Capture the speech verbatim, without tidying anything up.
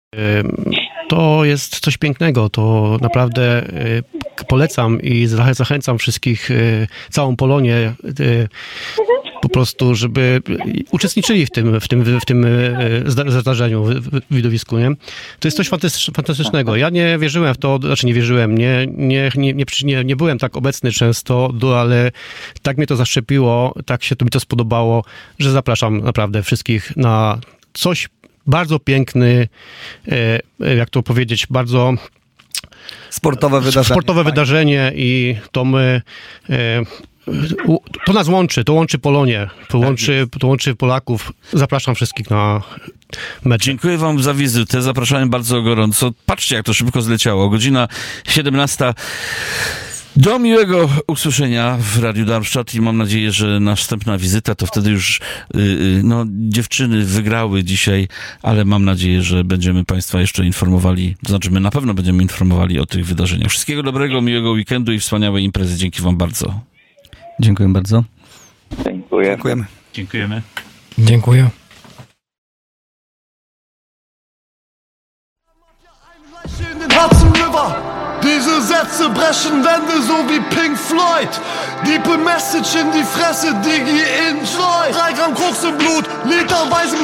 To jest coś pięknego, to naprawdę polecam i zachęcam wszystkich, całą Polonię po prostu, żeby uczestniczyli w tym, w tym, w tym zdarzeniu, w widowisku, nie? To jest coś fantastycznego. Ja nie wierzyłem w to, znaczy nie wierzyłem, nie, nie, nie, nie, nie byłem tak obecny często, ale tak mnie to zaszczepiło, tak się to mi to spodobało, że zapraszam naprawdę wszystkich na coś bardzo piękny, jak to powiedzieć, bardzo sportowe wydarzenie. Sportowe wydarzenie i to my, to nas łączy, to łączy Polonię, to łączy, to łączy Polaków. Zapraszam wszystkich na mecz. Dziękuję wam za wizytę, zapraszałem bardzo gorąco. Patrzcie, jak to szybko zleciało. Godzina siedemnasta. Do miłego usłyszenia w Radiu Darmstadt i mam nadzieję, że następna wizyta to wtedy już yy, no, dziewczyny wygrały dzisiaj, ale mam nadzieję, że będziemy państwa jeszcze informowali, to znaczy my na pewno będziemy informowali o tych wydarzeniach. Wszystkiego dobrego, miłego weekendu i wspaniałej imprezy. Dzięki wam bardzo. Dziękuję bardzo. Dziękuję. Dziękujemy. Dziękujemy. Dziękuję. Hudson River. Diese Sätze brechen Wände so wie Pink Floyd. Deepe Message in die Fresse, Digi, enjoy. Drei Gramm Koks im Blut, literweise